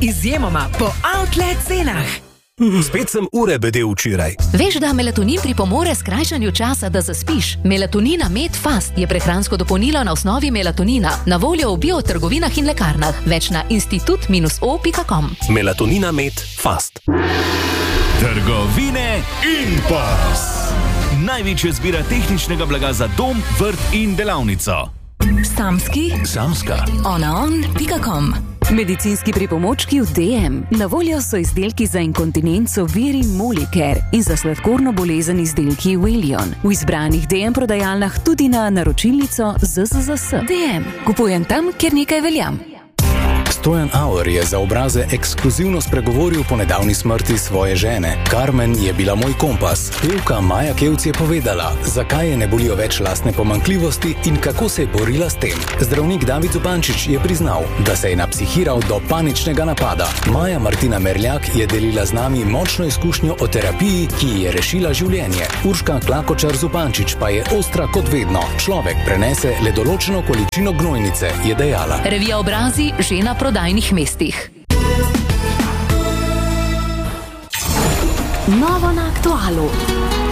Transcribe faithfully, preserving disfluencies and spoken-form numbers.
izjemoma po outlet cenah. Spet sem ure bedel včeraj. Veš, da melatonin pripomore skrajšanju časa, da zaspiš? Melatonina Med Fast je prehransko dopolnilo na osnovi melatonina, na voljo v biotrgovinah in lekarnah. Več na institut o pika com. Melatonina Med Fast. Trgovine Impulz. Največja zbira tehničnega blaga za dom, vrt in delavnico. Samski, Samska. onaon pika com. Medicinski pripomočki v D M. Na voljo so izdelki za inkontinenco Viri Molicare in za sladkorno bolezen izdelki Welion. V izbranih D M prodajalnah tudi na naročilnico Z Z Z S. D M. Kupujem tam, kjer nekaj veljam. Stojan Auer je za obraze ekskluzivno spregovoril po nedavni smrti svoje žene. Carmen je bila moj kompas. Pevka Maja Kevc je povedala, zakaj je ne bolijo več lastne pomanjkljivosti in kako se je borila s tem. Zdravnik David Zupančič je priznal, da se je napsihiral do paničnega napada. Maja Martina Merljak je delila z nami močno izkušnjo o terapiji, ki ji je rešila življenje. Urška Klakočar Zupančič pa je ostra kot vedno. Človek prenese le določeno količino gnojnice, je dejala. Revija Obrazi že na prodajnih mestih. Novo na aktualu.